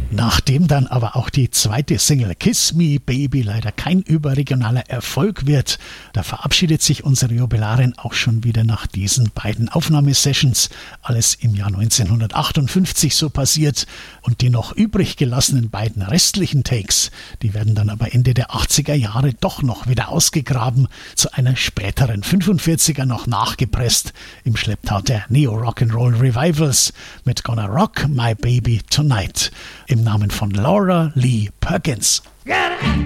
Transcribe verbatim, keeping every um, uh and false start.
Nachdem dann aber auch die zweite Single Kiss Me Baby leider kein überregionaler Erfolg wird, da verabschiedet sich unsere Jubilarin auch schon wieder nach diesen beiden Aufnahmesessions. Alles im Jahr neunzehnhundertachtundfünfzig so passiert und die noch übrig gelassenen beiden restlichen Takes, die werden dann aber Ende der achtziger Jahre doch noch wieder ausgegraben, zu einer späteren fünfundvierziger noch nachgepresst im Schlepptau der Neo-Rock'n'Roll Revivals mit Gonna Rock My Baby Tonight im Namen von Laura Lee Perkins.